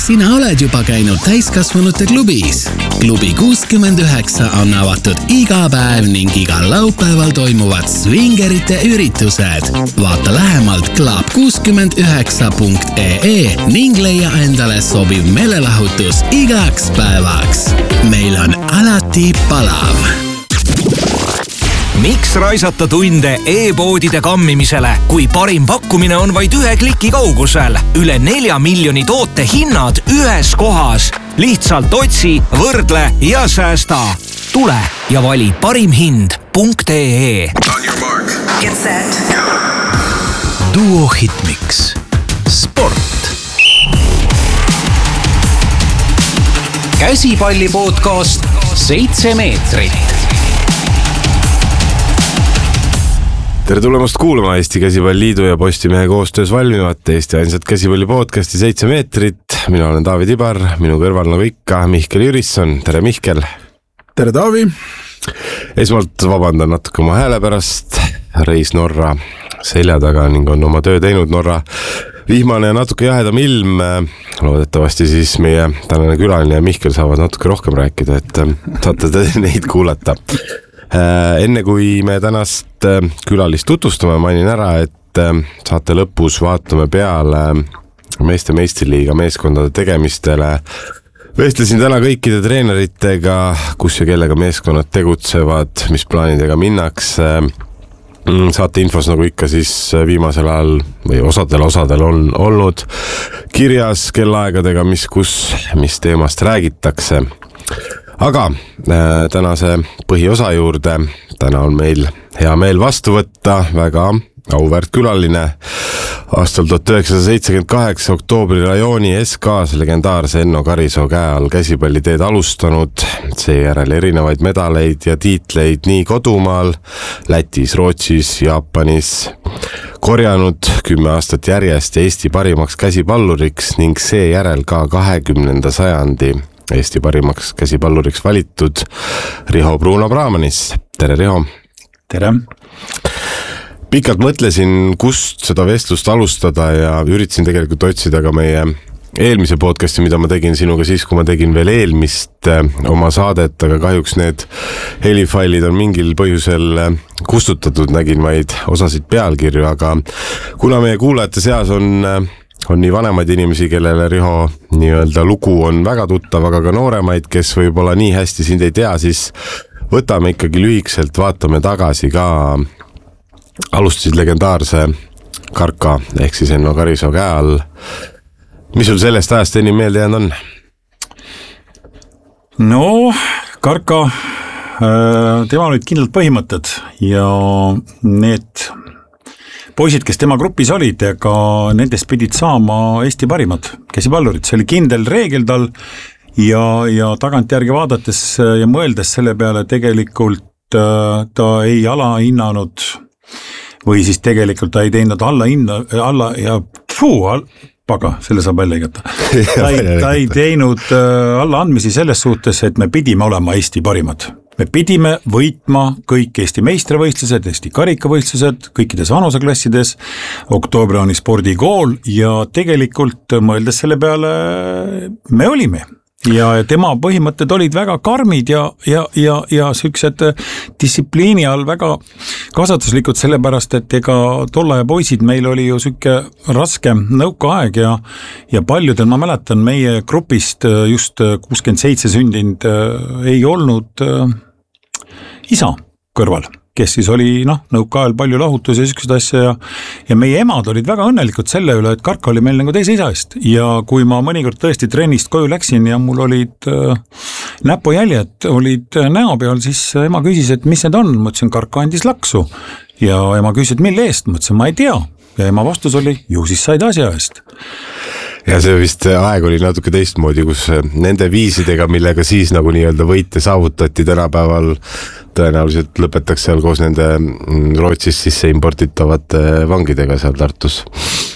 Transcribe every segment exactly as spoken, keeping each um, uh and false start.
kas sina oled juba käinud täiskasvanute klubis? Klubi kuuskümmend üheksa on avatud iga päev ning igal laupäeval toimuvad swingerite üritused. Vaata lähemalt club kuuskümmend üheksa punkt ee ning leia endale sobiv meelelahutus igaks päevaks. Meil on alati palav. Miks raisata tunde e-poodide kammimisele, kui parim pakkumine on vaid ühe kliki kaugusel? Üle nelja miljoni toote hinnad ühes kohas. Lihtsalt otsi, võrdle ja säästa. Tule ja vali parimhind punkt ee. On your mark. Get set. Duo Hitmix. Sport. Käsipalli podcast seitse meetrit. Tere tulemast kuulama Eesti Käsipalliliidu ja Postimehe koostöös valmivat Eesti ainsat käsipalli podcasti seitse meetrit. Mina olen Taavi Tibar, minu kõrval nagu ikka Mihkel Jürisson. Tere Mihkel! Tere Taavi! Esmalt vabandan natuke oma hääle pärast. Reis Norra selja taga ning on oma töö teinud Norra. Vihmane ja natuke jahedam ilm. Loodetavasti siis meie tänane külaline ja Mihkel saavad natuke rohkem rääkida, et saate neid kuulata. Enne kui me tänast külalist tutvustame, mainin ära, et saate lõpus vaatame peale meeste meistriliiga meeskondade tegemistele. Vestlesin täna kõikide treeneritega, kus ja kellega meeskonnad tegutsevad, mis plaanidega minnakse. Saate infos nagu ikka siis viimasel ajal või osadel osadel on olnud kirjas kellaaegadega, mis kus, mis teemast räägitakse. Aga äh, tänase põhiosa juurde, täna on meil hea meel vastu võtta väga auväärt külaline. Aastal tuhat üheksasada seitsekümmend kaheksa oktoobri rajooni S K-s legendaarse Enno Karisoo käe all käsipalliteed alustanud, seejärel erinevaid medaleid ja tiitleid nii kodumaal, Lätis, Rootsis, Jaapanis korjanud kümme aastat järjest Eesti parimaks käsipalluriks ning seejärel ka kahekümnenda sajandi Eesti parimaks käsipalluriks valitud Riho Bruno Brahmanis. Tere Riho! Tere! Pikalt mõtlesin, kust seda vestlust alustada ja üritasin tegelikult otsida ka meie eelmise podcasti, mida ma tegin sinuga siis, kui ma tegin veel eelmist oma saadet, aga kahjuks need helifailid on mingil põhjusel kustutatud, nägin vaid osasid pealkirju, aga kuna meie kuulajate seas on on nii vanemaid inimesi, kellele Riho nii-öelda lugu on väga tuttav, aga ka nooremaid, kes võib-olla nii hästi sind ei tea, siis võtame ikkagi lühikselt, vaatame tagasi ka. Alustasid legendaarse Karka ehk siis Enno Karisoo käe all. Mis sul sellest ajast enim meelde jäänud on? No, Karka, tema olid kindlad põhimõtted ja need poisid, kes tema grupis olid, ega nendest pidid saama Eesti parimad käsipallurid. See oli kindel reegel tal ja, ja tagantjärgi vaadates ja mõeldes selle peale tegelikult ta ei alahinnanud või siis tegelikult ta ei teinud alla hinna, alla ja fuu, paga, selle saab välja igata. Ta ei, ta ei teinud alla andmisi selles suhtes, et me pidime olema Eesti parimad. Me pidime võitma kõik Eesti meistrivõistlused, Eesti karikavõistlused, kõikides vanuseklassides, Oktoobriani spordikool ja tegelikult mõeldes selle peale me olime. Ja tema põhimõtted olid väga karmid ja, ja, ja, ja süksed distsipliini all väga kasvatuslikud sellepärast, et ega tolla ja poisid meil oli ju sükke raske nõukaaeg ja, ja paljudel, ma mäletan, meie grupist just kuuskümmend seitse sündinud ei olnud isa kõrval, kes siis oli noh, nõukaajal palju lahutus ja sükseid asja ja, ja meie emad olid väga õnnelikud selle üle, et Karka oli meil nagu teise isa eest ja kui ma mõnikord tõesti trennist koju läksin ja mul olid äh, näpujäljed olid näo peal, siis ema küsis, et mis need on, ma ütlesin, Karka andis laksu ja ema küsis, et mille eest, ma ütlesin, ma ei tea ja ema vastus oli, ju siis said asja eest. Ja see vist aeg oli natuke teistmoodi, kus nende viisidega, millega siis nagu nii-öelda võite saavutati tänapäeval, tõenäoliselt lõpetaks seal koos nende Rootsis sisse imporditavate vangidega seal Tartus.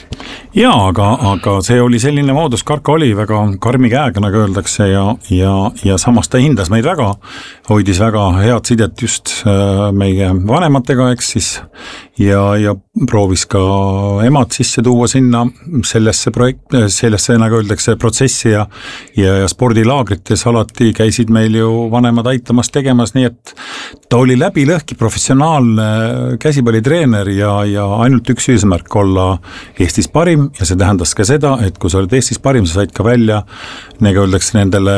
jaa, aga, aga see oli selline moodus, Karka oli väga karmi käega, nagu öeldakse, ja, ja, ja samas ta hindas meid väga, hoidis väga head sidet just meie vanematega, eks siis, ja, ja proovis ka emad sisse tuua sinna sellesse projekt, sellesse, nagu öeldakse, protsessi ja, ja, ja spordilaagrites alati käisid meil ju vanemad aitamas tegemas, nii et ta oli läbi lõhki professionaalne käsipallitreener ja, ja ainult üks eesmärk olla Eestis parim, ja see tähendas ka seda, et kui sa olid Eestis parim, sa said ka välja, nagu öeldakse, nendele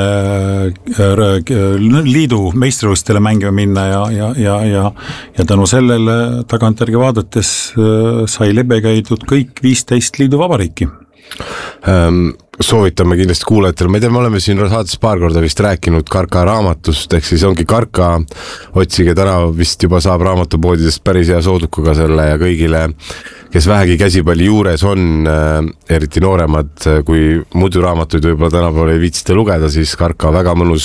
liidu meistrivõistlustele mängima minna ja, ja, ja, ja, ja tänu sellele tagantjärgi vaadates sai läbi käidud kõik viisteist liidu vabariiki. Ähm, soovitame kindlasti kuulajatele, ma ei tea, me oleme siin saates paar korda vist rääkinud Karka raamatust, ehk siis ongi Karka, otsige täna vist juba saab raamatupoodidest päris hea soodukuga selle ja kõigile, kes vähegi käsipalli juures on, eriti nooremad, kui muidu raamatuid võib-olla tänapäeval ei viitsite lugeda, siis Karka väga mõnus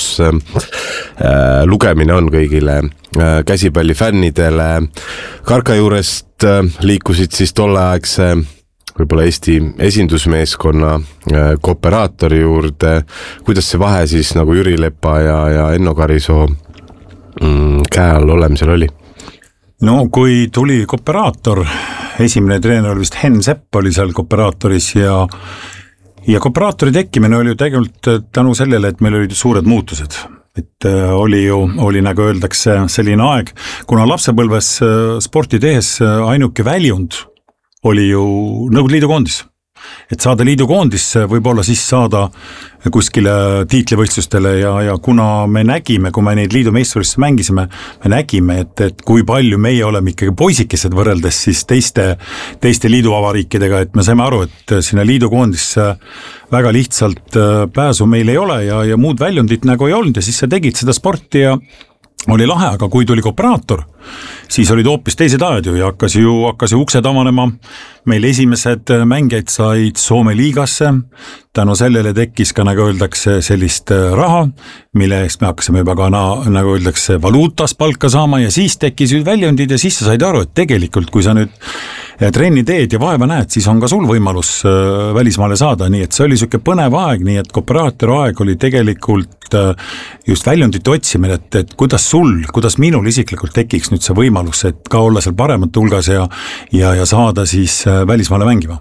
äh, lugemine on kõigile äh, käsipallifännidele. Karka juurest äh, liikusid siis tolleaegse võib-olla Eesti esindusmeeskonna kooperaatori juurde, kuidas see vahe siis nagu Jüri Lepa ja, ja Enno Karisoo mm, käe all olemisel oli? No kui tuli kooperaator, esimene treener oli vist Henn Sepp oli seal kooperaatoris ja ja kooperaatori tekkimine oli ju tegelikult tänu sellele, et meil olid suured muutused. Et oli ju, oli nagu öeldakse selline aeg, kuna lapsepõlves sporti tehes ainuke väljund oli ju Nõukogude Liidu koondis. Et saada liidu koondisse, võib-olla siis saada kuskile tiitlivõistlustele ja, ja kuna me nägime, kui me neid liidu meistrivõistlusi mängisime, me nägime, et, et kui palju meie oleme ikkagi poisikesed võrreldes siis teiste, teiste liiduvavariikidega, et me saime aru, et sinna liidu koondisse väga lihtsalt pääsu meil ei ole ja, ja muud väljundit nagu ei olnud ja siis sa tegid seda sporti ja oli lahe, aga kui tuli kooperaator, siis olid hoopis teised ajad ju ja hakkas ju, hakkas ju uksed avanema. Meil esimesed mängijad said Soome liigasse, tänu sellele tekkis ka, nagu öeldakse, sellist raha, mille eest me hakkasime juba ka, nagu öeldakse, valuutas palka saama ja siis tekkis väljundid ja siis sa said aru, et tegelikult, kui sa nüüd trenni teed ja vaeva näed, siis on ka sul võimalus välismaale saada, nii et see oli selline põnev aeg, nii et kooperaatori aeg oli tegelikult just väljundite otsimine, et, et kuidas sul, kuidas minul isiklikult tekiks nüüd see võimalus, et ka olla seal paremate hulgas ja, ja, ja saada siis välismaale mängima.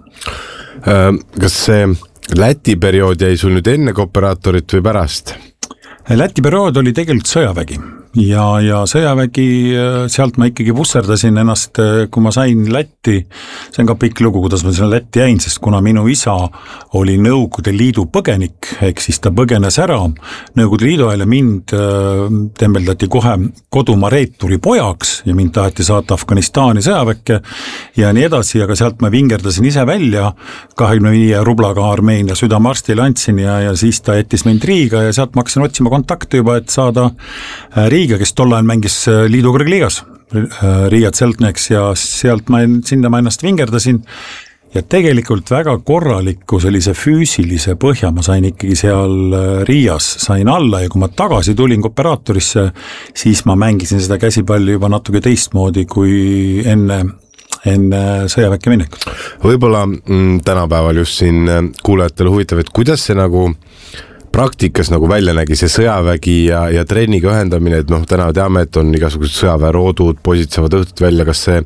Kas see Läti periood jäi sul nüüd enne kooperaatorit või pärast? Läti periood oli tegelikult sõjavägi ja, ja sõjavägi, sealt ma ikkagi vusserdasin ennast, kui ma sain Lätti, see on ka pikk lugu, kuidas ma sinna Lätti jäin, sest kuna minu isa oli Nõukogude Liidu põgenik, ehk siis ta põgenes ära Nõukogude Liidu ajal ja mind tembeldati kohe kodumaa reeturi pojaks ja mind taheti saata Afganistani sõjaväkke ja nii edasi, aga sealt ma vingerdasin ise välja, kahekümne viie rublaga Armeenia südamarstile andsin ja, ja siis ta jättis mind Riiga ja sealt ma hakkasin otsima kontakte juba, et saada Riiga, kes tol ajal mängis liidu kõrgliigas, Riia Tseltneks ja sealt ma, sinna ma ennast vingerdasin ja tegelikult väga korraliku sellise füüsilise põhja ma sain ikkagi seal Riias, sain alla ja kui ma tagasi tulin kooperaatorisse, siis ma mängisin seda käsipalli juba natuke teistmoodi kui enne enne sõjaväkke minekut. Võib-olla mm, tänapäeval just siin kuulajatele huvitav, et kuidas see nagu praktikas nagu välja nägi see sõjavägi ja, ja treeniga ühendamine, et noh, täna teame, et on igasugused sõjaväeroodud, poisid saavad õhtut välja, kas see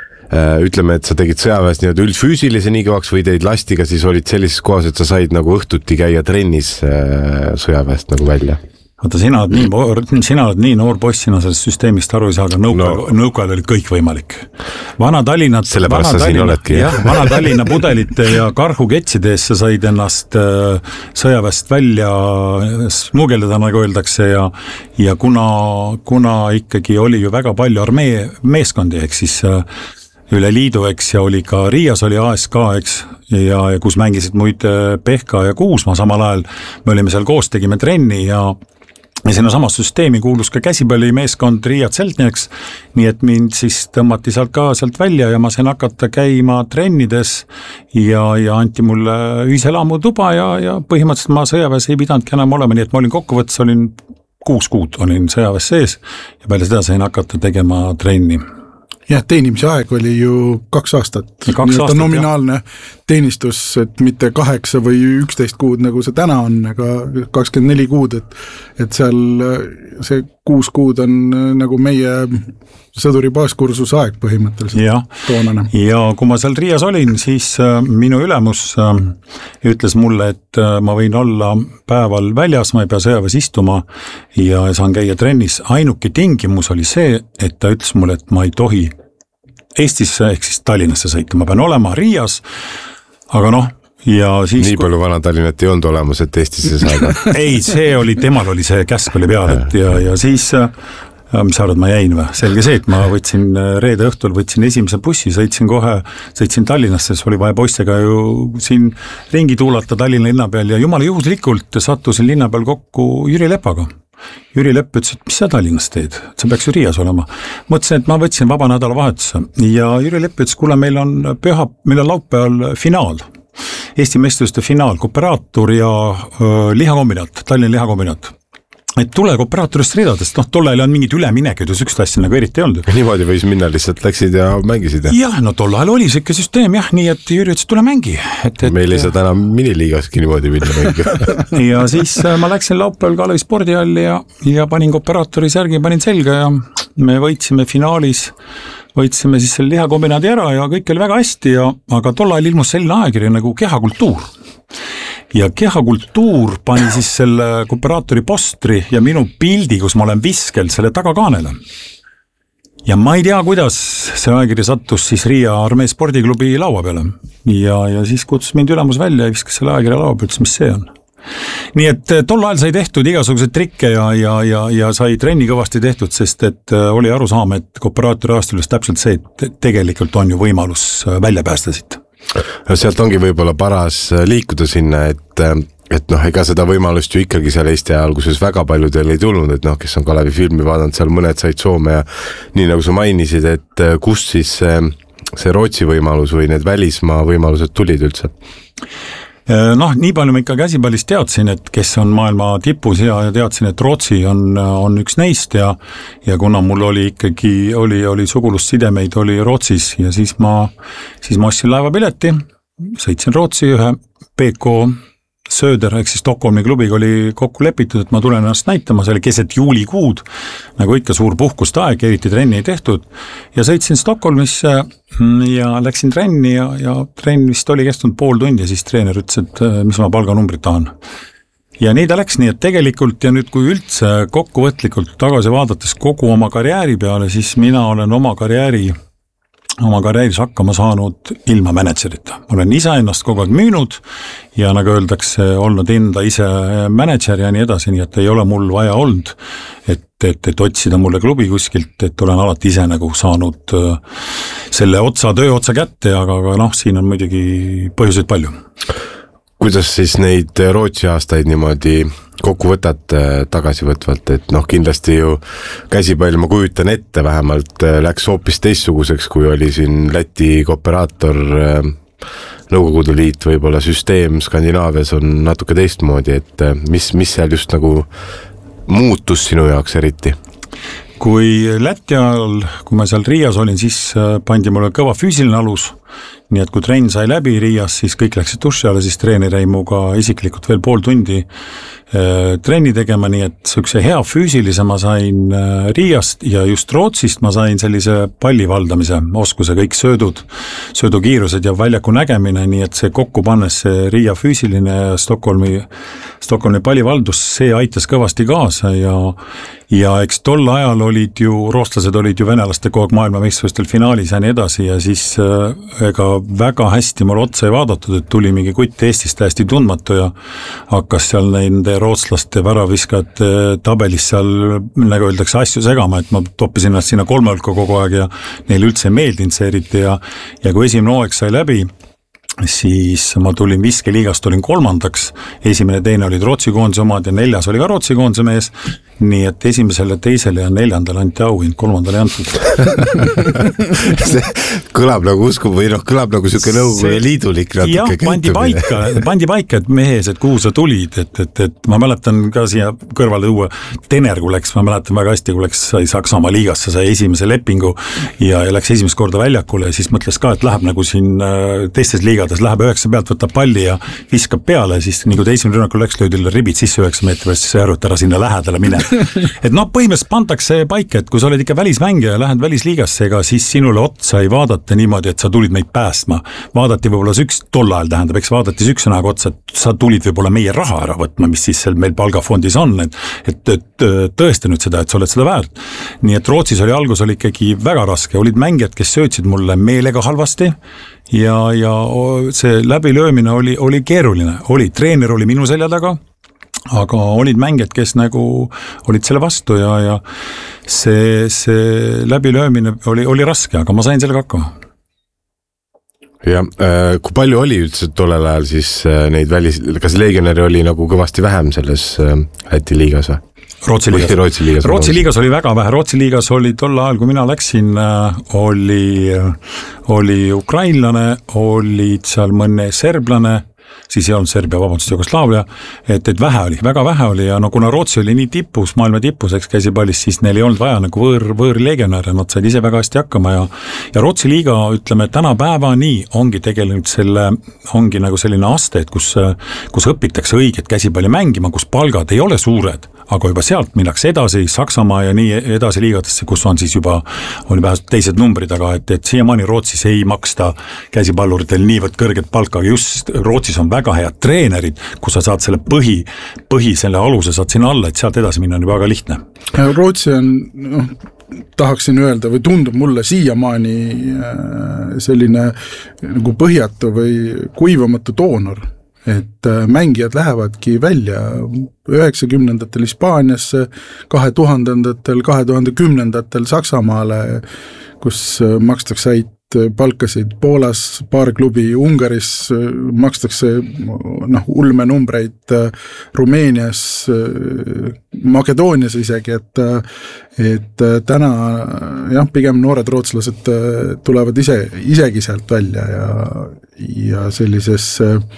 äh, ütleme, et sa tegid sõjaväes nii-öelda üldfüüsilise nii kõvaks või teid lastiga, siis olid sellises kohas, et sa said nagu õhtuti käia trennis äh, sõjaväest nagu välja? Vaata, sina oled nii, sina oled nii noor poiss, sina sellest süsteemist aru ei saa, aga nõukaajal no. nõukaajal oli kõik võimalik. Vana Tallinna, sellepärast sa siin oledki. Jah, vana Tallinna pudelite ja karhuketsides sa said ennast äh, sõjaväest välja smugeldada, nagu öeldakse, ja, ja kuna, kuna ikkagi oli ju väga palju armee meeskondi, eks siis äh, üle liidu, eks, ja oli ka Riias oli A S K, eks, ja, ja kus mängisid muid Pehka ja Kuusma samal ajal, me olime seal koos, tegime trenni ja ja sinna samas süsteemi kuulus ka käsipallimeeskond Riia Tseltneks, nii et mind siis tõmmati sealt ka sealt välja ja ma sain hakata käima trennides ja, ja anti mulle ühiselaamu tuba ja, ja põhimõtteliselt ma sõjaväes ei pidanudki enam olema, nii et ma olin kokkuvõttes, olin kuus kuud olin sõjaväes sees ja peale seda sain hakata tegema trenni. jah, teenimise aeg oli ju kaks aastat, kaks aastat nominaalne jah. Teenistus, et mitte kaheksa või üksteist kuud, nagu see täna on, aga kakskümmend neli kuud, et, et seal see kuus kuud on nagu meie sõduri baaskursuse aeg põhimõtteliselt ja, toonane. Ja kui ma seal Riias olin, siis minu ülemus ütles mulle, et ma võin olla päeval väljas, ma ei pea sõjaväes istuma ja saan käia trennis. Ainuke tingimus oli see, et ta ütles mulle, et ma ei tohi Eestisse ehk siis Tallinnasse sõita, ma pean olema Riias, aga noh, ja siis nii palju vana Tallinnat ei olnud olemas, et Eestisse saada. ei, see oli, temal oli see käsk oli peal, et ja, ja siis mis sa arvad, ma jäin või? Selge see, et ma võtsin reede õhtul, võtsin esimese bussi, sõitsin kohe, sõitsin Tallinnasse, siis oli vaja poistega ju siin ringi tuulata Tallinna linna peal ja jumala juhuslikult sattusin linna peal kokku Jüri Lepaga. Jüri Lepp ütles, et mis sa Tallinnas teed, sa peaks ju Riias olema. Mõtlesin, et ma võtsin vaba nädala vahetusse ja Jüri Lepp ütles, kuule, meil on püha, meil on laupäeval finaal, Eesti meistrivõistluste finaal, Kooperaator ja öö, lihakombinaat, Tallinna lihakombinaat. Et tule Kooperaatorist ridadest, noh, tolle ajal on mingid üleminekud ja sükst asja nagu eriti ei olnud. Niimoodi võis minna, lihtsalt läksid ja mängisid. Ja? Jah, no tolle ajal oli siuke süsteem jah, nii et Jüri ütles, tule mängi. Et, et, meil ei saa täna miniliigaski niimoodi minna mängi. ja siis ma läksin laupäeval Kalevi spordihalli ja, ja panin Kooperaatori särgi, panin selga ja me võitsime finaalis, võitsime siis selle lihakombinaadi ära ja kõik oli väga hästi, ja, aga tol ajal ilmus selline ajakiri nagu Kehakultuur. Ja Kehakultuur pani siis selle Kooperaatori postri ja minu pildi, kus ma olen viskel selle tagakaanele. Ja ma ei tea, kuidas see ajakiri sattus siis Riia armee spordiklubi laua peale. Ja, ja siis kutsus mind ülemus välja ja viskas selle ajakirja laua peale, mis see on. Nii et tol ajal sai tehtud igasuguseid trikke ja, ja, ja, ja sai trenni kõvasti tehtud, sest et oli aru saama, et Kooperaatori aastulis täpselt see, et tegelikult on ju võimalus välja päästa siit. Sealt ongi võib-olla paras liikuda sinna, et, et noh, ega seda võimalust ju ikkagi seal Eesti alguses väga paljudel ei tulnud, et noh, kes on Kalevi filmi vaadanud, seal mõned said Soome ja nii nagu sa mainisid, et kust siis see, see Rootsi võimalus või need välismaa võimalused tulid üldse? Noh, nii palju ma ikka käsipallist teadsin, et kes on maailma tipus ja teadsin, et Rootsi on, on üks neist ja, ja kuna mul oli ikkagi, oli, oli sugulussidemeid, oli Rootsis ja siis ma, siis ma ostsin laevapileti, sõitsin Rootsi ühe P K Söder, ehk siis Stockholmi klubiga oli kokku lepitud, et ma tulen ennast näitama, see oli keset juulikuud, nagu ikka suur puhkust aeg, eriti trenni ei tehtud ja sõitsin Stockholmisse ja läksin trenni ja, ja trenn vist oli kestnud pool tundi ja siis treener ütles, et mis ma palganumbrit tahan. Ja nii ta läks, nii et tegelikult ja nüüd kui üldse kokkuvõtlikult tagasi vaadates kogu oma karjääri peale, siis mina olen oma karjääri oma karjääris hakkama saanud ilma managerita. Ma olen ise ennast kogu aeg müünud ja nagu öeldakse, olnud enda ise manager ja nii edasi, nii et ei ole mul vaja olnud, et, et, et otsida mulle klubi kuskilt, et olen alati ise nagu saanud selle otsa, töö otsa kätte, aga, aga noh, siin on muidugi põhjuseid palju. Kuidas siis neid Rootsi aastaid niimoodi kokku võtad tagasivõtvalt, et noh, kindlasti ju käsipall, ma kujutan ette, vähemalt läks hoopis teistsuguseks, kui oli siin Läti Kooperaator, Nõukogude Liit, võib-olla süsteem Skandinaavias on natuke teistmoodi, et mis, mis seal just nagu muutus sinu jaoks eriti? Kui Läti ajal, kui ma seal Riias olin, siis pandi mulle kõva füüsiline alus, nii et kui trenn sai läbi Riias, siis kõik läksid duši alla, siis treener jäi muga isiklikult veel pool tundi trenni tegema, nii et sükse hea füüsilise ma sain Riiast ja just Rootsist ma sain sellise palli valdamise oskuse, kõik söödud, söödukiirused ja väljaku nägemine, nii et see kokku pannes see Riia füüsiline ja Stockholmi, Stockholmi pallivaldus, see aitas kõvasti kaasa ja, ja eks tol ajal olid ju, rootslased olid ju venelaste kogu aeg maailmameistrivõistlustel finaalis ja nii edasi ja siis ega väga hästi mul otsa ei vaadatud, et tuli mingi kutt Eestist täiesti tundmatu ja hakkas seal nende rootslaste väraviskajate tabelis seal, nagu öeldakse, asju segama, et ma toppisin ennast sinna kolme hulka kogu aeg ja neile üldse ei meeldinud see eriti ja, ja kui esimene hooaeg sai läbi, siis ma tulin viskeliigast, olin kolmandaks, esimene teine olid Rootsi koondise omad ja neljas oli ka Rootsi koondise mees, nii et esimesele, teisele ja neljandale anti auhind, kolmandale ei antud. See kõlab nagu usku või noh, kõlab nagu siuke nõukogu ja liidulik natuke jah, pandi paika, pandi paika, et mehes, et kuhu sa tulid, et, et, et ma mäletan ka siia kõrvale uue Tener, kui läks, ma mäletan väga hästi, kui läks sai Saksamaa liigasse, sai esimese lepingu ja, ja läks esimest korda väljakule ja siis mõtles ka, et läheb nagu siin teistes liigades, läheb üheksa pealt, võtab palli ja viskab peale, siis nii kui teisel rünnakul läks, löödil ribid sisse üheksa meetri pärast, siis sai aru, et ära sinna lähedale mine. Et noh, põhimõtteliselt pandakse paika, et kui sa oled ikka välismängija ja lähed välisliigasse, ega siis sinule otsa ei vaadata niimoodi, et sa tulid meid päästma. Vaadati võib-olla süks, tol ajal tähendab, eks vaadati süksenaga otsa, et sa tulid võib-olla meie raha ära võtma, mis siis meil palgafondis on, et, et, et tõesta nüüd seda, et sa oled seda väärt. Nii et Rootsis oli algus oli ikkagi väga raske, olid mängijad, kes söötsid mulle meelega halvasti ja, ja see läbilöömine oli, oli keeruline, oli, treener oli minu selja taga, aga olid mängijad, kes nagu olid selle vastu ja, ja see, see läbilöömine oli, oli raske, aga ma sain sellega hakkama. Ja kui palju oli üldse tollel ajal siis neid välis, kas legionäri oli nagu kõvasti vähem selles Läti liigas? Rootsi liigas. Rootsi liigas, Rootsi liigas oli väga vähe, Rootsi liigas oli tol ajal, kui mina läksin, oli, oli ukrainlane, olid seal mõne serblane, siis ei olnud Serbia, vabandust, Jugoslaavia, et, et vähe oli, väga vähe oli ja no kuna Rootsi oli nii tipus, maailma tipus, eks käsipallis, siis neil ei olnud vaja nagu võõr, võõr legionäre, nad said ise väga hästi hakkama ja, ja Rootsi liiga, ütleme, tänapäeva nii ongi tegelikult selle, ongi nagu selline aste, et kus, kus õpitakse õiget käsipalli mängima, kus palgad ei ole suured, aga juba sealt minnakse edasi Saksamaa ja nii edasi liigadesse, kus on siis juba, oli vähest teised numbrid, aga et, et siiamaani Rootsis ei maksta käsipalluritel niivõrd kõrget palka, just Rootsis on väga head treenerid, kus sa saad selle põhi, põhi selle aluse saad sinna alla, et sealt edasi minna on juba väga lihtne. Rootsi on, noh, tahaksin öelda või tundub mulle siiamaani selline nagu põhjatu või kuivamatu doonor, et mängijad lähevadki välja üheksakümnendatel Hispaaniasse, kahe tuhandendatel, kahe tuhande kümnendatel Saksamaale, kus makstakse häid palkasid Poolas, paar klubi Ungaris, makstakse noh, ulme numbreid Rumeenias, Makedoonias isegi, et, et täna jah, pigem noored rootslased tulevad ise, isegi sealt välja ja, ja sellises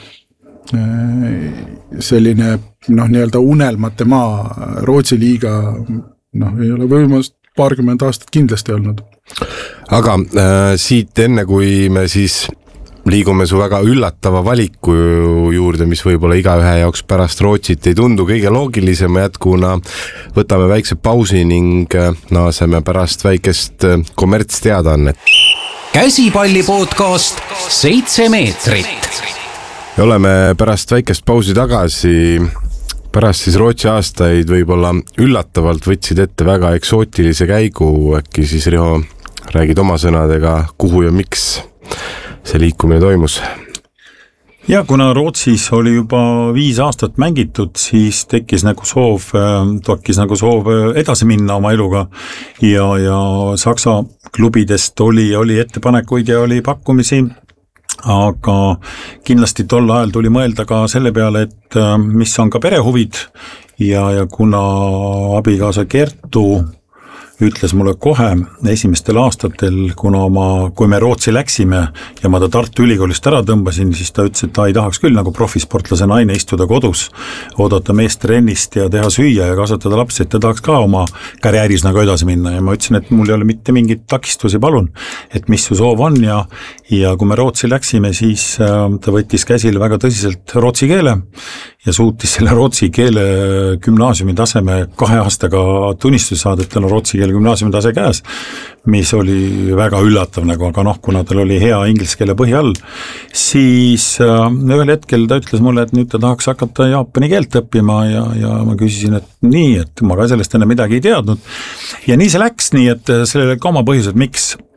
selline noh, nii-öelda unelmate maa Rootsi liiga noh, ei ole võimalust paarkümmend aastat kindlasti olnud. Aga äh, siit enne, kui me siis liigume su väga üllatava valiku juurde, mis võib-olla igaühe jaoks pärast Rootsit ei tundu kõige loogilisema jätkuna, võtame väikse pausi ning naaseme pärast väikest kommertsteadannet. Käsipalli podcast seitse meetrit. Ja oleme pärast väikest pausi tagasi. Pärast siis Rootsi aastaid võib-olla üllatavalt võtsid ette väga eksootilise käigu, äkki siis Riho räägid oma sõnadega, kuhu ja miks see liikumine toimus? Ja kuna Rootsis oli juba viis aastat mängitud, siis tekkis nagu soov, tekkis nagu soov edasi minna oma eluga ja, ja Saksa klubidest oli, oli ettepanekuid ja oli pakkumisi, aga kindlasti tol ajal tuli mõelda ka selle peale, et mis on ka perehuvid ja, ja kuna abikaasa Kertu ütles mulle kohe esimestel aastatel, kuna ma, kui me Rootsi läksime ja ma ta Tartu ülikoolist ära tõmbasin, siis ta ütles, et ta ei tahaks küll nagu profisportlase naine istuda kodus, oodata meest trennist ja teha süüa ja kasvatada lapsi, et ta tahaks ka oma karjääris nagu edasi minna ja ma ütlesin, et mul ei ole mitte mingit takistusi, palun, et mis su soov on ja, ja kui me Rootsi läksime, siis ta võttis käsile väga tõsiselt rootsi keele ja suutis selle rootsi keele gümnaasiumi taseme kahe aastaga tunnistus saada, et tal on rootsi keele gümnaasiumi tase käes, mis oli väga üllatav nagu, aga noh, kuna tal oli hea inglise keele põhi all, siis äh, ühel hetkel ta ütles mulle, et nüüd ta tahaks hakata jaapani keelt õppima ja, ja ma küsisin, et nii, et ma ka sellest enne midagi ei teadnud ja nii see läks, nii et sellele ka oma põhjused, miks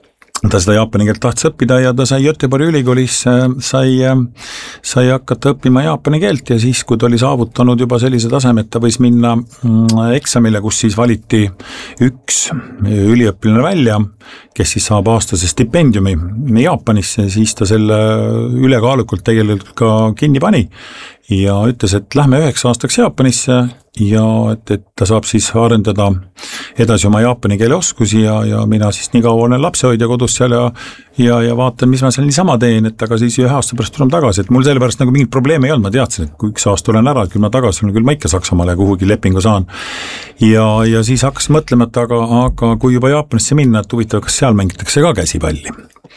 ta seda jaapani keelt tahtis õppida ja ta sai Göteborgi ülikoolis, sai, sai hakata õppima jaapani keelt ja siis, kui ta oli saavutanud juba sellise taseme, et ta võis minna eksamile, kus siis valiti üks üliõpilane välja, kes siis saab aastase stipendiumi Jaapanisse, siis ta selle ülekaalukult tegelikult ka kinni pani ja ütles, et lähme üheks aastaks Jaapanisse ja et, et ta saab siis arendada edasi oma jaapani keele oskusi ja, ja mina siis nii kaua olen lapsehoidja kodus seal ja, ja, ja vaatan, mis ma seal niisama teen, et aga siis ühe aasta pärast tulen tagasi, et mul sellepärast nagu mingit probleemi ei olnud, ma teadsin, et kui üks aasta olen ära, et küll ma tagasi olen, küll ma ikka Saksamaale kuhugi lepingu saan. Ja, ja siis hakkasin mõtlema, et aga, aga kui juba Jaapanisse minna, et huvitav, kas seal mängitakse ka käsipalli.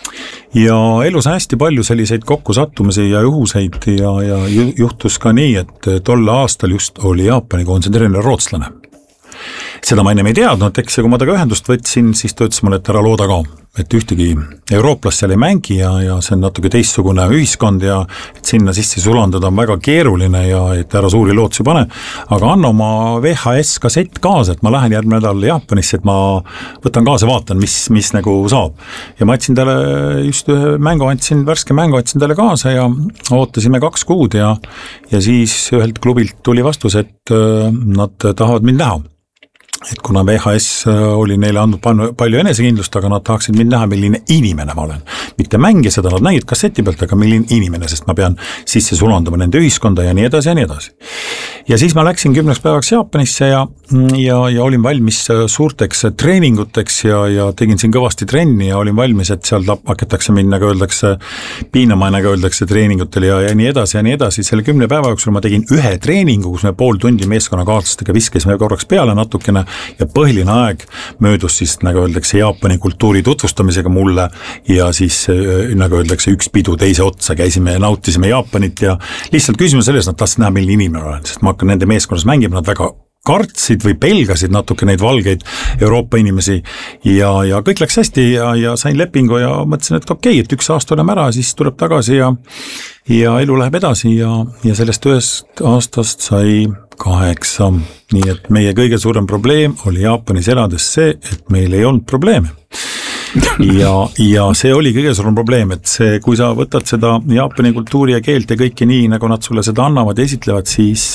Ja elus on hästi palju selliseid kokkusattumisi ja juhuseid ja, ja juhtus ka nii, et tolle aastal just oli Jaapani koondise treener rootslane. Seda ma ennem ei teadnud, eks ja kui ma taga ühendust võtsin, siis ta ütles mulle, et ära looda ka, et ühtegi eurooplast seal ei mängi ja, ja see on natuke teistsugune ühiskond ja et sinna sisse sulandada on väga keeruline ja et ära suuri lootsi pane, aga anna oma V H S kassett kaasa, et ma lähen järgmine nädal Jaapanisse, et ma võtan kaasa, vaatan, mis, mis nagu saab. Ja ma andsin talle just ühe mängu, andsin, värske mängu andsin talle kaasa ja ootasime kaks kuud ja, ja siis ühelt klubilt tuli vastus, et nad tahavad mind näha. Et kuna V H S oli neile andnud palju enesekindlust, aga nad tahaksid mind näha, milline inimene ma olen. Mitte mängi seda, nad nägid kasseti pealt, aga milline inimene, sest ma pean sisse sulanduma nende ühiskonda ja nii edasi ja nii edasi. Ja siis ma läksin kümneks päevaks Jaapanisse ja, ja, ja olin valmis suurteks treeninguteks ja, ja tegin siin kõvasti trenni ja olin valmis, et seal hakatakse mind, nagu öeldakse, piinama, nagu öeldakse treeningutel ja, ja nii edasi ja nii edasi. Selle kümne päeva jooksul ma tegin ühe treeningu, kus me pool tundi meeskonnakaaslastega viskasime korraks peale natukene ja põhiline aeg möödus siis, nagu öeldakse, Jaapani kultuuri tutvustamisega mulle ja siis, nagu öeldakse, üks pidu teise otsa käisime ja nautisime Jaapanit ja lihtsalt küsime selles, nad tahtsid näha, milline inimene olen, sest ma hakkan nende meeskonnas mängima, nad väga kartsid või pelgasid natuke neid valgeid Euroopa inimesi ja, ja kõik läks hästi ja, ja sain lepingu ja mõtlesin, et okei, et üks aasta oleme ära, siis tuleb tagasi ja, ja elu läheb edasi ja, ja sellest ühest aastast sai kaheksa. Nii et meie kõige suurem probleem oli Jaapanis elades see, et meil ei olnud probleeme. ja, ja see oli kõige suurem probleem, et see, kui sa võtad seda Jaapani kultuuri ja keelt ja kõike nii, nagu nad sulle seda annavad ja esitlevad, siis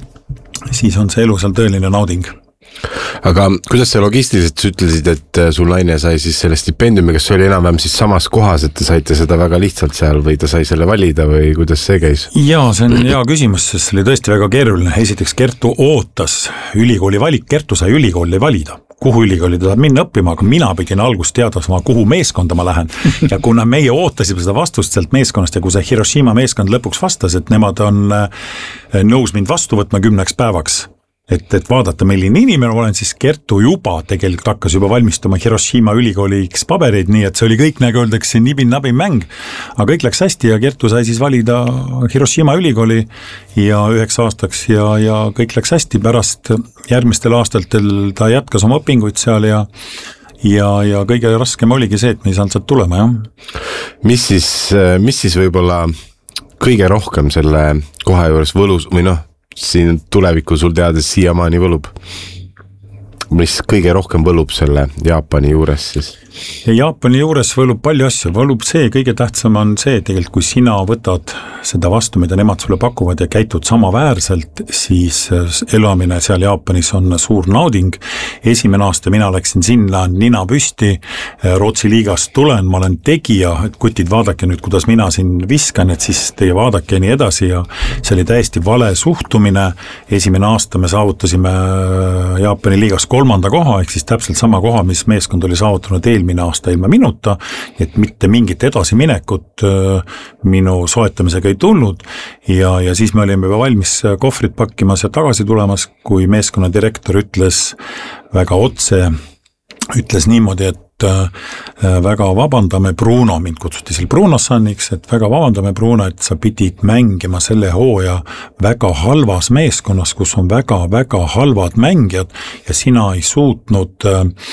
siis on see elu seal tõeline nauding. Aga kuidas see logistiliselt, sa ütlesid, et sul naine sai siis selle stipendiumi, kas see oli enam-vähem siis samas kohas, et te saite seda väga lihtsalt seal või ta sai selle valida või kuidas see käis? Jaa, see on hea küsimus, sest see oli tõesti väga keeruline. Esiteks Kertu ootas ülikooli valik, Kertu sai ülikooli valida. Kuhu ülikooli ta tahab minna õppima, aga mina pidin algust teada, kuhu meeskonda ma lähen. Ja kuna meie ootasime seda vastust sealt meeskonnast ja kui see Hiroshima meeskond lõpuks vastas, et nemad on nõus mind vastu võtma kümneks päevaks, et, et vaadata, milline inimene olen, siis Kertu juba tegelikult hakkas juba valmistuma Hiroshima ülikooliks pabereid, nii et see oli kõik, nagu öeldakse, nibin-nabin mäng, aga kõik läks hästi ja Kertu sai siis valida Hiroshima ülikooli ja üheks aastaks ja, ja kõik läks hästi. Pärast järgmistel aastatel ta jätkas oma õpinguid seal ja ja, ja kõige raskem oligi see, et me ei saanud sealt tulema, jah. Mis siis, mis siis võib-olla kõige rohkem selle koha juures võlus või noh, siin tuleviku sul teades siiamaani võlub? Mis kõige rohkem võlub selle Jaapani juures siis? Ja Jaapani juures võlub palju asju, võlub see, kõige tähtsam on see, et tegelikult kui sina võtad seda vastu, mida nemad sulle pakuvad ja käitud samaväärselt, siis elamine seal Jaapanis on suur nauding. Esimene aasta mina läksin sinna nina püsti, Rootsi liigast tulen, ma olen tegija, et kutid vaadake nüüd, kuidas mina siin viskan, et siis teie vaadake ja nii edasi ja see oli täiesti vale suhtumine. Esimene aasta me saavutasime Jaapani liigas kolmanda koha, ehk siis täpselt sama koha, mis meeskond oli saavutanud eelmine aasta ilma minuta, et mitte mingit edasiminekut minu soetamisega ei tulnud ja, ja siis me olime juba valmis kohvrit pakkimas ja tagasi tulemas, kui meeskonna direktor ütles väga otse, ütles niimoodi, et väga vabandame Bruno, mind kutsuti seal Bruno Sanniks, et väga vabandame Bruno, et sa pidid mängima selle hooja väga halvas meeskonnas, kus on väga-väga halvad mängijad ja sina ei suutnud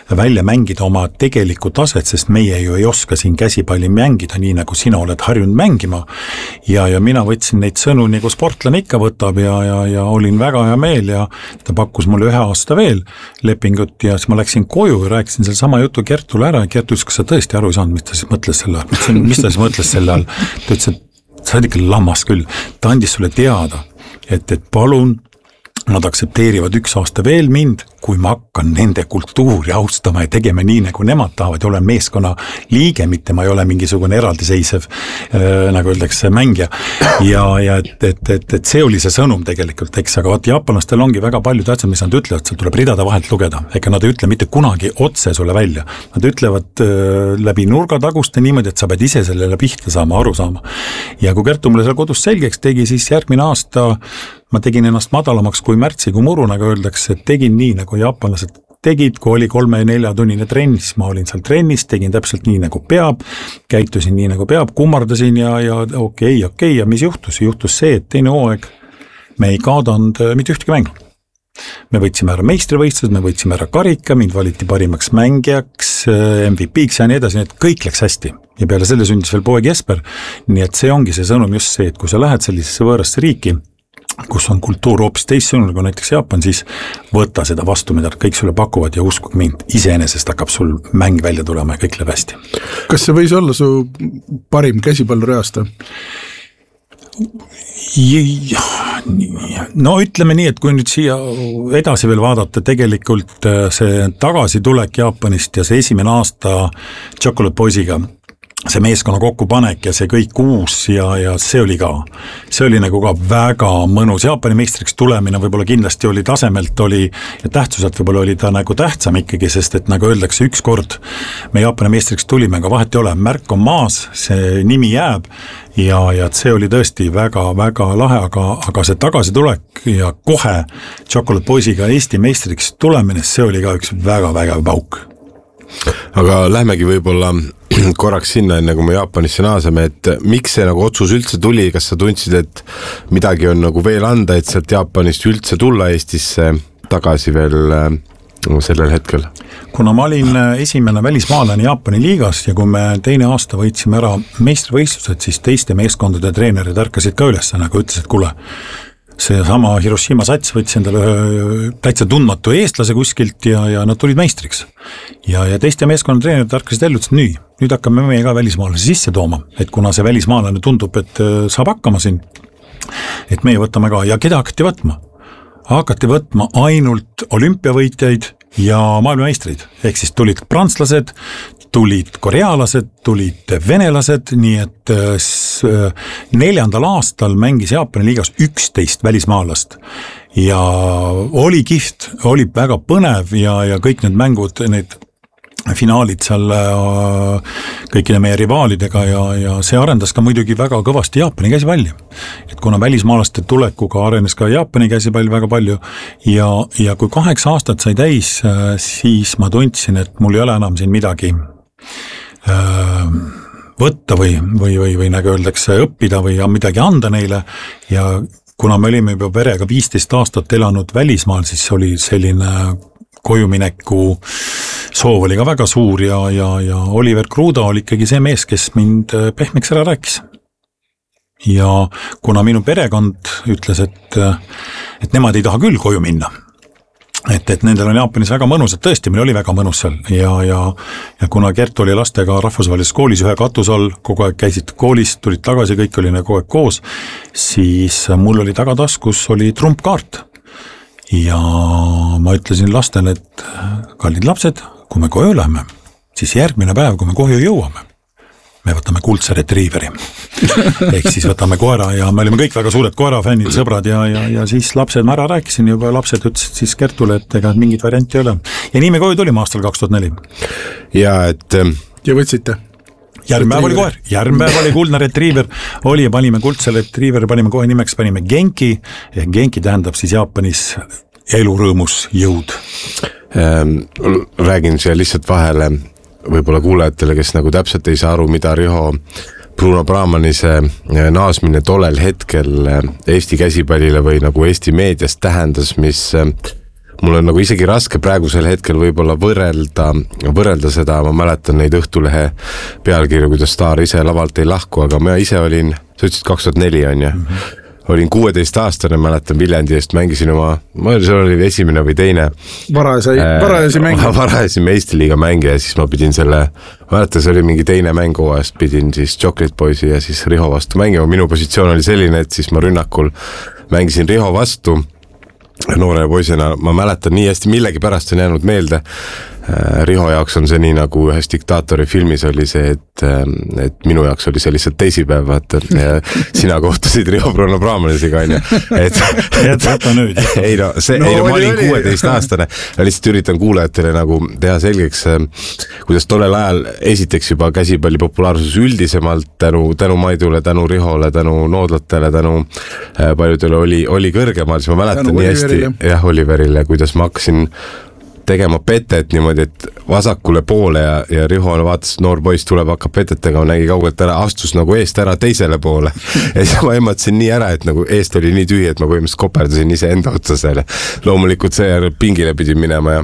välja mängida oma tegelikku taset, sest meie ju ei oska siin käsipalli mängida nii, nagu sina oled harjunud mängima. Ja, ja mina võtsin neid sõnu, nagu sportlane ikka võtab ja, ja, ja olin väga hea meel ja ta pakkus mulle ühe aasta veel lepingut ja siis ma läksin koju ja rääkisin selle sama jutu Kertule ära ja Kert ütles, kas sa tõesti aru ei saanud, mis ta siis mõtles selle all? Mis ta siis mõtles selle all? Ta ütles, et sa oled ikka lammas küll. Ta andis sulle teada, et, et palun nad aktsepteerivad üks aasta veel mind, kui ma hakkan nende kultuuri austama ja tegema nii, nagu nemad tahavad ja olen meeskonna liige, mitte ma ei ole mingisugune eraldiseisev, äh, nagu öeldakse, mängija. Ja, ja et, et, et, et see oli see sõnum tegelikult, eks, aga vaat jaapanlastel ongi väga palju tähtsad, mis nad ütlevad, seal tuleb ridade vahelt lugeda, ega nad ei ütle mitte kunagi otse sulle välja. Nad ütlevad äh, läbi nurgataguste niimoodi, et sa pead ise sellele pihta saama, aru saama. Ja kui Kertu mulle seal kodus selgeks tegi, siis järgmine aasta ma tegin ennast madalamaks kui märtsi, kui muru, nagu öeldakse, et tegin nii, nagu jaapanlased tegid, kui oli kolme ja nelja tunnine trenn, siis ma olin seal trennis, tegin täpselt nii, nagu peab, käitusin nii, nagu peab, kummardasin ja, ja okei, okei, ja mis juhtus? Juhtus see, et teine hooaeg me ei kaadanud mitte ühtegi mängu. Me võtsime ära meistrivõistlused, me võtsime ära karika, mind valiti parimaks mängijaks, M V P-ks ja nii edasi, nii et kõik läks hästi. Ja peale selle sündis veel poeg Jesper, nii et see ongi see sõnum just see, et kui sa lähed sellisesse võõrasse riiki, kus on kultuur hoopis teistsõnul, kui näiteks Jaapan, siis võta seda vastu, mida kõik sulle pakuvad ja uskuge mind, iseenesest hakkab sul mäng välja tulema ja kõik läheb hästi. Kas see võis olla su parim käsipallreasta? No ütleme nii, et kui nüüd siia edasi veel vaadata, tegelikult see tagasitulek Jaapanist ja see esimene aasta Chocolate Boysiga, see meeskonna kokkupanek ja see kõik uus ja, ja see oli ka, see oli nagu ka väga mõnus. Jaapani meistriks tulemine võib-olla kindlasti oli tasemelt oli ja tähtsuselt võib-olla oli ta nagu tähtsam ikkagi, sest et nagu öeldakse üks kord me Jaapani meistriks tulime, aga vahet ei ole, märk on maas, see nimi jääb ja, ja see oli tõesti väga-väga lahe, aga, aga see tagasitulek ja kohe Chocolate Boysiga Eesti meistriks tulemine, see oli ka üks väga-väga pauk. Aga lähmegi võib-olla korraks sinna, enne kui me Jaapanisse naaseme, et miks see nagu otsus üldse tuli, kas sa tundsid, et midagi on nagu veel anda, et sealt Jaapanist üldse tulla Eestisse tagasi veel sellel hetkel? Kuna ma olin esimene välismaalane Jaapani liigas ja kui me teine aasta võitsime ära meistrivõistlused, siis teiste meeskondade treenerid ärkasid ka üles, nagu ütlesid, kuule, see sama Hiroshima sats võttis endale ühe täitsa tundmatu eestlase kuskilt ja, ja nad tulid meistriks. Ja, ja teiste meeskonna treenerid ärkasid ellu, ütlesid nüüd, nüüd hakkame meie ka välismaalase sisse tooma, et kuna see välismaalane tundub, et saab hakkama siin, et meie võtame ka ja keda hakati võtma? Hakati võtma ainult olümpiavõitjaid ja maailmameistrid, ehk siis tulid prantslased, tulid korealased, tulid venelased, nii et neljandal aastal mängis Jaapani liigas üksteist välismaalast ja oli kihvt, oli väga põnev ja, ja kõik need mängud, need finaalid seal kõikide meie rivaalidega ja, ja see arendas ka muidugi väga kõvasti Jaapani käsipalli. Et kuna välismaalaste tulekuga arenes ka Jaapani käsipall väga palju ja, ja kui kaheksa aastat sai täis, siis ma tundsin, et mul ei ole enam siin midagi võtta või, või, või, või nagu öeldakse õppida või midagi anda neile ja kuna me olime juba perega viisteist aastat elanud välismaal, siis oli selline kojumineku soov oli ka väga suur ja, ja, ja Oliver Kruda oli ikkagi see mees, kes mind pehmeks ära rääkis. Ja kuna minu perekond ütles, et, et nemad ei taha küll koju minna, et, et nendel on Jaapanis väga mõnus, et tõesti, meil oli väga mõnus seal ja, ja, ja kuna Gert oli lastega rahvusvahelises koolis ühe katuse all, kogu aeg käisid koolis, tulid tagasi, kõik oli kogu aeg koos, siis mul oli tagataskus oli trumpkaart ja ma ütlesin lastele, et kallid lapsed, kui me koju läheme, siis järgmine päev, kui me koju jõuame, me võtame kuldse retriiveri. Ehk siis võtame koera ja me olime kõik väga suured koerafännid, sõbrad ja, ja, ja siis lapsed, ma ära rääkisin juba, lapsed ütlesid siis Kertule, et ega mingit varianti ei ole. Ja nii me koju tulime aastal kaks tuhat neli. Ja, et... Ja võtsite? Järgmine päev oli koer, järgmine päev oli kuldne retriiver, oli ja panime kuldse retriiveri, panime kohe nimeks, panime Genki ja Genki tähendab siis Jaapanis elurõõmus jõud. Ähm, räägin siia lihtsalt vahele võib-olla kuulajatele, kes nagu täpselt ei saa aru, mida Riho Bruno Brahmanise naasmine tollel hetkel Eesti käsipallile või nagu Eesti meedias tähendas, mis mul on nagu isegi raske praegusel hetkel võib-olla võrrelda, võrrelda seda, ma mäletan neid Õhtulehe pealkirju, kuidas staar ise lavalt ei lahku, aga ma ise olin, sa ütlesid kaks tuhat neli on ju, mm-hmm. olin kuueteist aastane, mäletan Viljandi eest, mängisin oma, ma olin, seal oli esimene või teine varajasi, varajasi mängija. Varajasi Eesti liiga mängija ja siis ma pidin selle, mäletan, see oli mingi teine mänguajast, pidin siis Chocolate Boysi ja siis Riho vastu mängima. Minu positsioon oli selline, et siis ma rünnakul mängisin Riho vastu noore poisena, ma mäletan nii hästi, millegi pärast on jäänud meelde. Riho jaoks on see nii nagu ühes diktaatori filmis oli see, et, et minu jaoks oli see lihtsalt teisipäev, vaata, ja sina kohtusid Riho Bruno Brahmanisiga, on ju. Et, jäta nüüd. Ei no, see, no, ei no ma olin kuueteist aastane, lihtsalt üritan kuulajatele nagu teha selgeks, kuidas tollel ajal esiteks juba käsipalli populaarsus üldisemalt tänu, tänu Maidule, tänu Rihole, tänu Noodlatele, tänu paljudele oli, oli kõrgemal, siis ma mäletan tänu nii hästi, jah, Oliverile, kuidas ma hakkasin tegema petet niimoodi, et vasakule poole ja, ja Riho vaatas, noor poiss tuleb, hakkab petetega, nägi kaugelt ära, astus nagu eest ära teisele poole. Ja siis ma ematasin nii ära, et nagu eest oli nii tühi, et ma põhimõtteliselt koperdasin ise enda otsa seal. Loomulikult see pingile pidin minema ja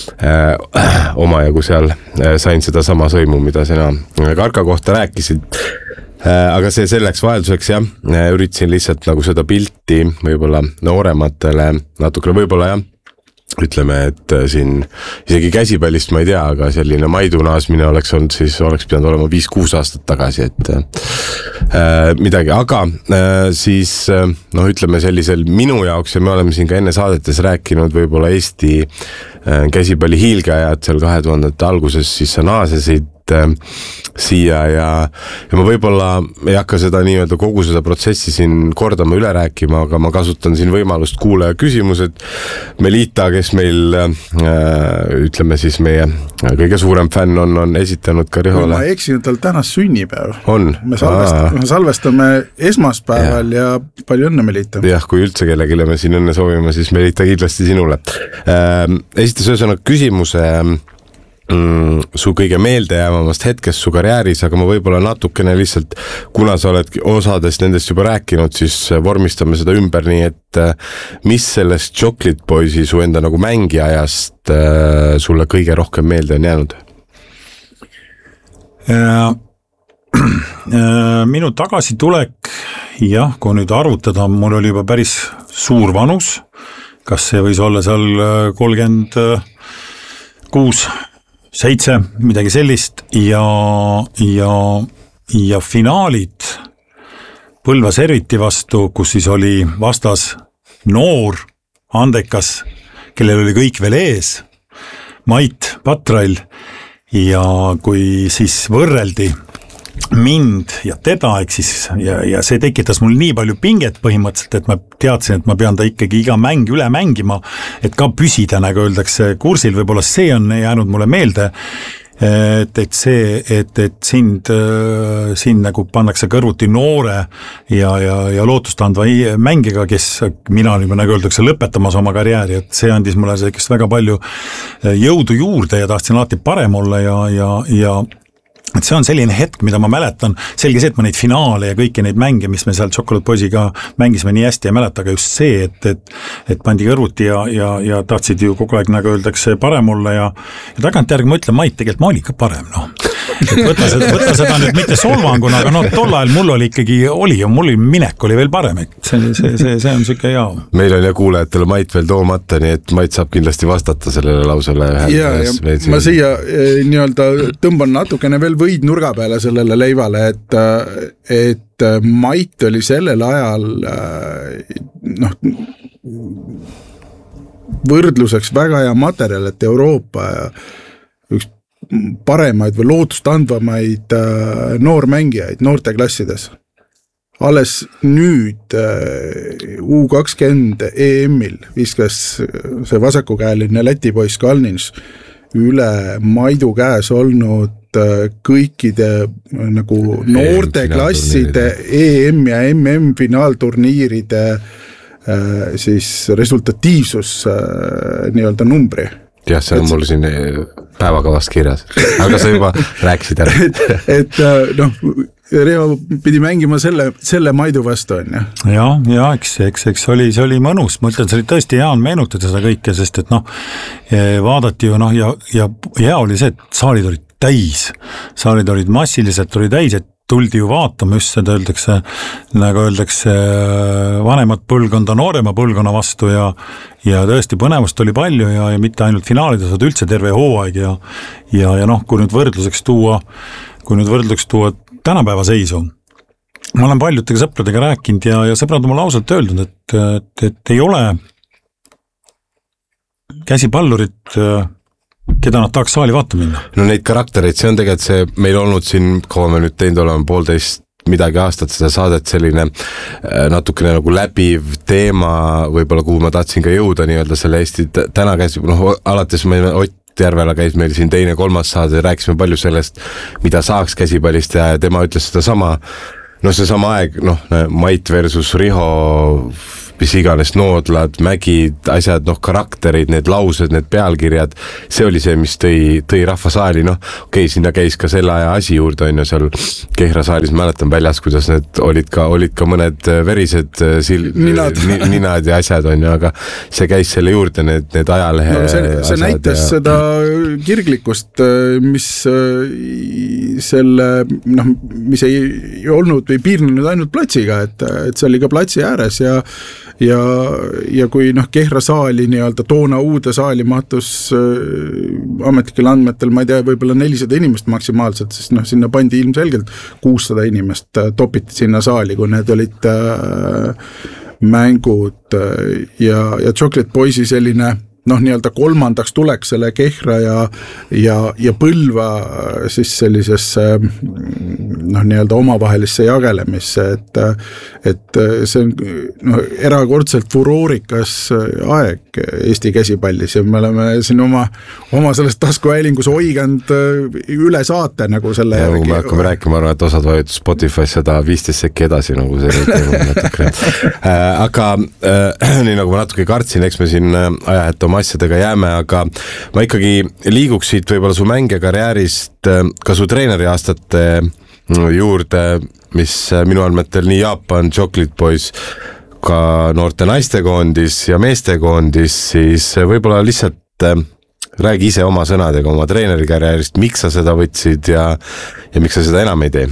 äh, omajagu seal äh, sain seda sama sõimu, mida sina Karka kohta rääkisid. Äh, aga see selleks vahelduseks jah, üritasin lihtsalt nagu seda pilti võib-olla noorematele natukene võib-olla jah, ütleme, et siin isegi käsipallist ma ei tea, aga selline Maidu naasmine oleks olnud, siis oleks pidanud olema viis-kuus aastat tagasi, et äh, midagi, aga äh, siis noh, ütleme sellisel minu jaoks ja me oleme siin ka enne saadetes rääkinud võib-olla Eesti äh, käsipalli hiilgeajad seal kahe tuhandete alguses, siis sa naasesid äh, siia ja, ja ma võib-olla ei hakka seda nii-öelda kogu seda protsessi siin kordama üle rääkima, aga ma kasutan siin võimalust kuulaja küsimused. Melita, kes meil äh, ütleme siis meie kõige suurem fänn on, on esitanud ka Rihole. Ma eksin, tal täna sünnipäev. On. Me salvestame, me salvestame esmaspäeval ja. ja palju õnne, Melita. Jah, kui üldse kellegile me siin õnne soovime, siis Melita kindlasti sinule. Äh, esitas ühesõnaga küsimuse Mm, su kõige meeldejäävamast hetkest su karjääris, aga ma võib-olla natukene lihtsalt, kuna sa oled osadest nendest juba rääkinud, siis vormistame seda ümber nii, et mis sellest Chocolate Boysi su enda nagu mängiajast äh, sulle kõige rohkem meelde on jäänud? Minu tagasitulek, jah, kui nüüd arvutada, mul oli juba päris suur vanus, kas see võis olla seal kolmkümmend kuus seitse, midagi sellist ja, ja, ja finaalid Põlva Serviti vastu, kus siis oli vastas noor, andekas, kellel oli kõik veel ees, Mait Patrail ja kui siis võrreldi mind ja teda, ehk siis ja, ja see tekitas mul nii palju pinget põhimõtteliselt, et ma teadsin, et ma pean ta ikkagi iga mäng üle mängima, et ka püsida, nagu öeldakse kursil, võib-olla see on jäänud mulle meelde, et, et see, et, et sind, sind nagu pannakse kõrvuti noore ja, ja, ja lootust andva mängiga, kes mina olin, nagu öeldakse, lõpetamas oma karjääri, et see andis mulle sellist väga palju jõudu juurde ja tahtsin alati parem olla ja, ja, ja et see on selline hetk, mida ma mäletan, selge see, et ma neid finaale ja kõiki neid mänge, mis me seal Chocolate Boysiga mängisime nii hästi ei mäleta, aga just see, et, et, et pandi kõrvuti ja, ja, ja tahtsid ju kogu aeg, nagu öeldakse, parem olla ja, ja tagantjärgi ma ütlen, Mait, tegelikult ma olin ka parem, noh. Et võta seda, võta seda nüüd mitte solvanguna, aga no tol ajal mul oli ikkagi, oli ja mul minek oli veel parem, et see, see, see, see on siuke hea. Meil on ja kuulajatele Mait veel toomata, nii et Mait saab kindlasti vastata sellele lausele. Ja, ja ma siia nii-öelda tõmban natukene veel võid nurga peale sellele leivale, et, et Mait oli sellel ajal noh, võrdluseks väga hea materjal, et Euroopa üks paremaid või lootust andvamaid noormängijaid noorteklassides. Alles nüüd U kakskümmend E M-il viskas see vasakukäeline Läti poiss Kalnins üle Maidu käes olnud kõikide nagu noorteklasside E M ja M M finaalturniiride siis resultatiivsus nii-öelda numbri. jah, see on mul siin päevakavast kirjas, aga sa juba rääkisid ära. et, et noh, Reo pidi mängima selle, selle Maidu vastu on, jah? Ja, ja eks, eks, eks oli, see oli mõnus, ma ütlen, see oli tõesti hea on meenutada seda kõike, sest et noh, vaadati ju noh, ja, ja hea oli see, et saalid olid täis, saalid olid massiliselt, oli täis, et tuldi ju vaatama just seda, öeldakse, nagu öeldakse, vanemat põlvkonda noorema põlvkonna vastu ja, ja tõesti põnevust oli palju ja, ja mitte ainult finaalides, vaid üldse terve hooaeg ja, ja, ja noh, kui nüüd võrdluseks tuua, kui nüüd võrdluseks tuua tänapäeva seisu. Ma olen paljudega sõpradega rääkinud ja, ja sõbrad on mulle ausalt öeldud, et, et, et ei ole käsipallurit, keda nad tahaks saali vaata minna. No neid karaktereid, see on tegelikult see, meil olnud siin, kaua me nüüd teinud oleme, poolteist midagi aastat seda saadet, selline natukene nagu läbiv teema, võib-olla kuhu ma tahtsin ka jõuda nii-öelda selle Eesti täna käis, noh, alates me Ott Järvela käis meil siin teine, kolmas saade, rääkisime palju sellest, mida saaks käsipallist teha ja tema ütles seda sama, no see sama aeg, noh, Mait versus Riho, mis iganes noodlad, mägid, asjad, noh, karakterid, need laused, need pealkirjad, see oli see, mis tõi, tõi rahva saali, noh, okei, okay, sinna käis ka selle aja asi juurde, on ju, seal Kehra saalis, mäletan väljas, kuidas need olid ka, olid ka mõned verised sil, ninad. ninad ja asjad, on ju, aga see käis selle juurde, need, need ajalehe no, see, see näitas ja... seda kirglikkust, mis selle, noh, mis ei olnud või piirnenud ainult platsiga, et, et see oli ka platsi ääres ja ja, ja kui noh, Kehra saali nii-öelda toona uude saali mahtus äh, ametlikel andmetel, ma ei tea, võib-olla nelisada inimest maksimaalselt, sest noh, sinna pandi ilmselgelt kuussada inimest äh, topiti sinna saali, kui need olid äh, mängud äh, ja, ja Chocolate Boysi selline noh, nii-öelda kolmandaks tuleks selle Kehra ja, ja, ja Põlva siis sellisesse noh, nii-öelda omavahelisse jagelemisse, et, et see on noh, erakordselt furoorikas aeg Eesti käsipallis ja me oleme siin oma, oma sellest taskuhäälingus oigand üle saate nagu selle ja, järgi. Me hakkame rääkima, arvan, et osad vajutus Spotify seda viisteist sekki edasi nagu see natuke. Aga äh, nii nagu ma natuke kartsin, eks me siin ajahetta oma asjadega jääme, aga ma ikkagi liiguks siit võib-olla su mängekarjäärist ka su treeneri aastate juurde, mis minu andmetel nii Jaapan, Chocolate Boys, ka noorte naistekoondis ja meestekoondis, siis võib-olla lihtsalt räägi ise oma sõnadega oma treeneri karjäärist, miks sa seda võtsid ja, ja miks sa seda enam ei tee?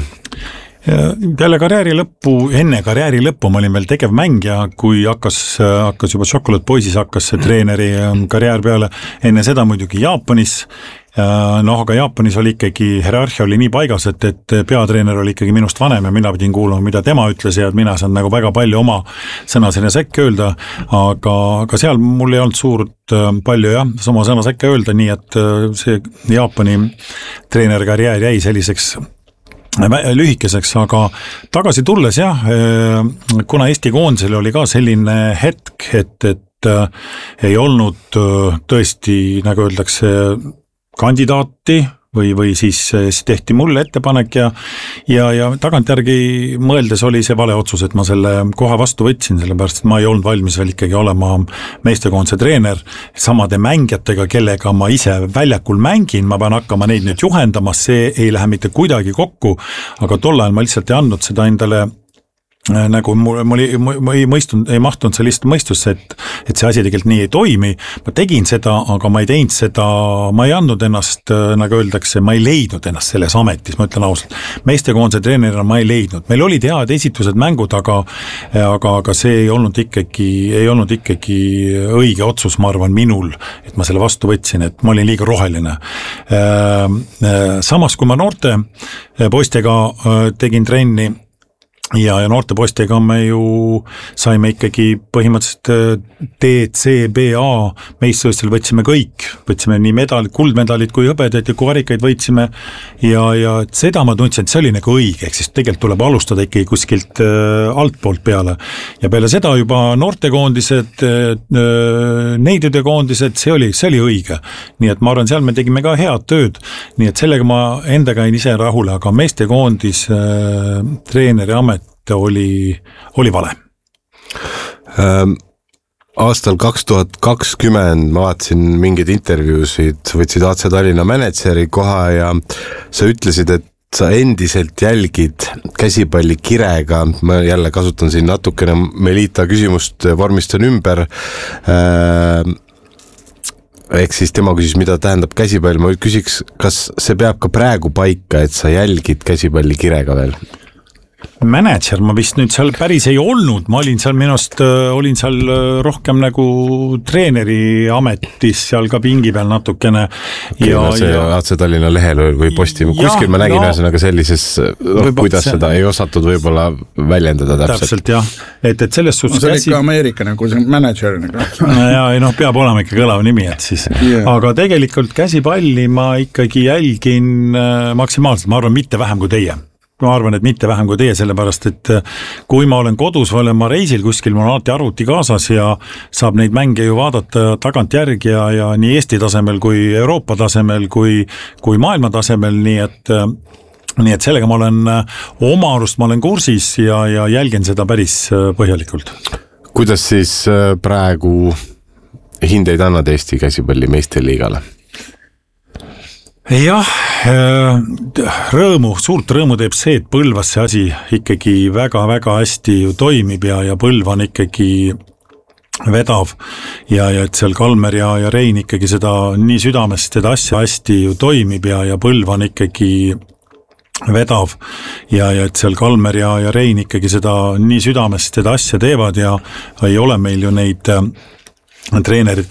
Peale karjääri lõppu, enne karjääri lõppu ma olin veel tegevmängija, kui hakkas, hakkas juba Chocolate Boysis hakkas see treeneri karjäär peale, enne seda muidugi Jaapanis, noh, aga Jaapanis oli ikkagi, hierarhia oli nii paigas, et, et peatreener oli ikkagi minust vanem ja mina pidin kuulama, mida tema ütles ja mina saan nagu väga palju oma sõna sinna sekka öelda, aga, aga seal mul ei olnud suurt palju jah, oma sõna sekka öelda, nii et see Jaapani treeneri karjäär jäi selliseks lühikeseks, aga tagasi tulles jah, kuna Eesti koondisel oli ka selline hetk, et, et ei olnud tõesti, nagu öeldakse, kandidaati või, või siis tehti mulle ettepanek ja, ja, ja tagantjärgi mõeldes oli see vale otsus, et ma selle koha vastu võtsin, sellepärast, et ma ei olnud valmis veel ikkagi olema meestekoondise treener samade mängijatega, kellega ma ise väljakul mängin, ma pean hakkama neid nüüd juhendama, see ei lähe mitte kuidagi kokku, aga tol ajal ma lihtsalt ei andnud seda endale nagu mul, mul ei, ma ei mõistunud, ei mahtunud see lihtsalt mõistusse, et, et see asi tegelikult nii ei toimi, ma tegin seda, aga ma ei teinud seda, ma ei andnud ennast, nagu öeldakse, ma ei leidnud ennast selles ametis, ma ütlen ausalt, meestekoondise treenerina ma ei leidnud, meil olid head esitused mängud, aga, aga, aga see ei olnud ikkagi, ei olnud ikkagi õige otsus, ma arvan, minul, et ma selle vastu võtsin, et ma olin liiga roheline. Samas, kui ma noorte poistega tegin trenni, ja, ja noorte poistega me ju saime ikkagi põhimõtteliselt D C B A meistrivõistlustel võtsime kõik, võtsime nii medalid, kuldmedalid kui hõbedaid ja kuvarikaid võitsime ja, ja seda ma tundsin, et see oli nagu õige, ehk siis tegelikult tuleb alustada ikkagi kuskilt äh, altpoolt peale ja peale seda juba noortekoondised äh, neidide koondised, see oli, see oli õige, nii et ma arvan, seal me tegime ka head tööd, nii et sellega ma endaga ei ise rahule, aga meestekoondis äh, treeneri amet oli, oli vale. Ähm, aastal kaks tuhat kakskümmend ma vaatasin mingeid intervjuusid, võtsid A C Tallinna mänedžeri koha ja sa ütlesid, et sa endiselt jälgid käsipalli kirega, ma jälle kasutan siin natukene Melita küsimust, vormistan ümber, ehk siis tema küsis, mida tähendab käsipall, ma küsiks, kas see peab ka praegu paika, et sa jälgid käsipalli kirega veel? Manager ma vist nüüd seal päris ei olnud, ma olin seal minust, olin seal rohkem nagu treeneri ametis seal ka pingi peal natukene. Okay, ja, no see ja... A C Tallinna lehel või posti, kuskil ma nägin ühesõnaga sellises, no, kuidas see... seda ei osatud võib-olla väljendada täpselt. Täpselt jah, et, et selles suhtes... No, see oli ikka Ameerika nagu see manager nagu. ja noh, peab olema ikka kõlav nimi, et siis. Yeah. Aga tegelikult käsipalli ma ikkagi jälgin maksimaalselt, ma arvan, mitte vähem kui teie. Ma arvan, et mitte vähem kui teie, sellepärast, et kui ma olen kodus või olen ma reisil kuskil, mul on alati arvuti kaasas ja saab neid mänge ju vaadata tagant järgi ja, ja nii Eesti tasemel kui Euroopa tasemel kui, kui maailma tasemel, nii et, nii et sellega ma olen oma arust, ma olen kursis ja, ja jälgen seda päris põhjalikult. Kuidas siis praegu hindeid annad Eesti käsipalli meistriliigale? Jah, rõõmu, suurt rõõmu teeb see, et Põlvas see asi ikkagi väga-väga hästi ju toimib ja, ja Põlv on ikkagi vedav ja, ja et seal Kalmer ja, ja Rein ikkagi seda nii südamest seda asja hästi ju toimib ja, ja Põlv on ikkagi vedav ja, ja et seal Kalmer ja, ja Rein ikkagi seda nii südamest seda asja teevad ja ei ole meil ju neid treenerid,